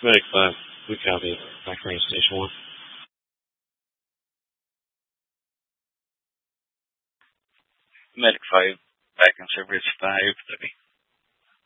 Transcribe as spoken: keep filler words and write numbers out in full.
Medic five, we copy. Back range station one. Medic five, back in service five thirty.